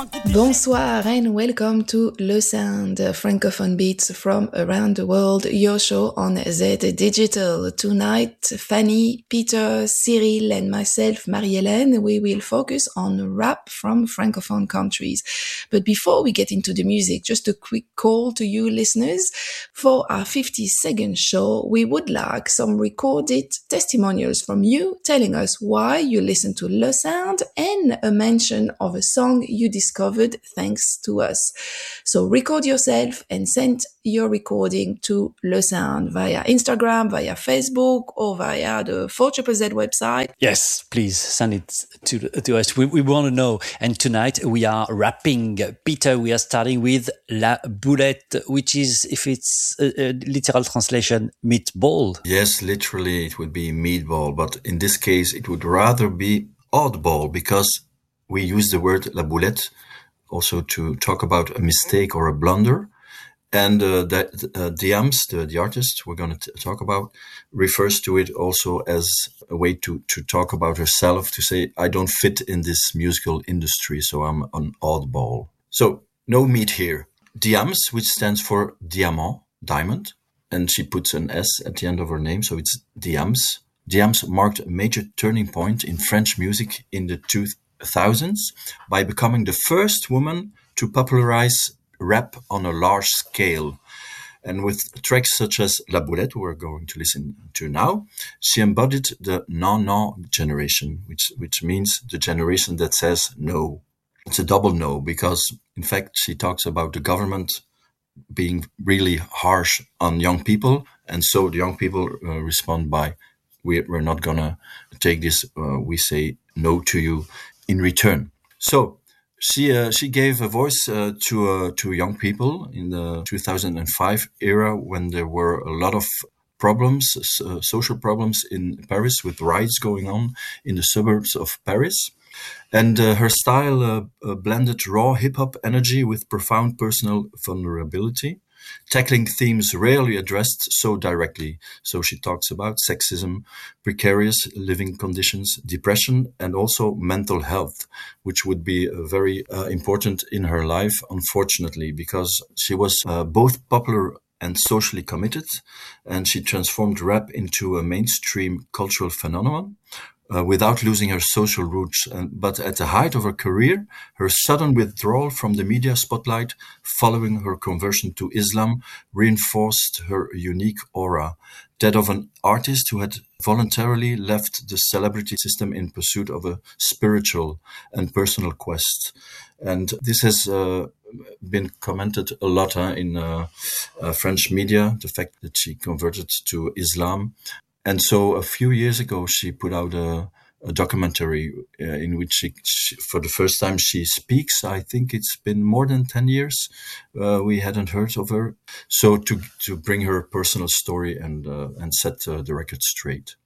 Bonsoir and welcome to Le Sound, Francophone beats from around the world, your show on Z Digital. Tonight, Fanny, Peter, Cyril and myself, Marie-Hélène, we will focus on rap from Francophone countries. But before we get into the music, just a quick call to you listeners. For our 50-second show, we would like some recorded testimonials from you telling us why you listen to Le Sound and a mention of a song you discovered thanks to us. So record yourself and send your recording to Le Sound via Instagram, via Facebook, or via the 4ZZZ website. Yes, please send it to us. We want to know. And tonight we are rapping. Peter, we are starting with La Boulette, which is, if it's a literal translation, meatball. Yes, literally it would be meatball, but in this case it would rather be oddball, because we use the word La Boulette also to talk about a mistake or a blunder. And Diams, the artist we're going to talk about, refers to it also as a way to talk about herself, to say, I don't fit in this musical industry, so I'm an oddball. So no meat here. Diams, which stands for diamant, diamond, and she puts an S at the end of her name, so it's Diams. Diams marked a major turning point in French music in the 2000s by becoming the first woman to popularize rap on a large scale. And with tracks such as La Boulette, we're going to listen to now, she embodied the non generation, which means the generation that says no. It's a double no, because in fact she talks about the government being really harsh on young people, and so the young people respond by, we're not going to take this, we say no to you in return. So she gave a voice to young people in the 2005 era, when there were a lot of problems, social problems in Paris, with riots going on in the suburbs of Paris. And her style blended raw hip-hop energy with profound personal vulnerability, tackling themes rarely addressed so directly. So she talks about sexism, precarious living conditions, depression, and also mental health, which would be very important in her life, unfortunately, because she was both popular and socially committed, and she transformed rap into a mainstream cultural phenomenon. Without losing her social roots. But at the height of her career, her sudden withdrawal from the media spotlight following her conversion to Islam reinforced her unique aura, that of an artist who had voluntarily left the celebrity system in pursuit of a spiritual and personal quest. And this has been commented a lot in French media, the fact that she converted to Islam. And so a few years ago, she put out a documentary in which she, for the first time, she speaks. I think it's been more than 10 years. We hadn't heard of her. So to bring her personal story and set the record straight.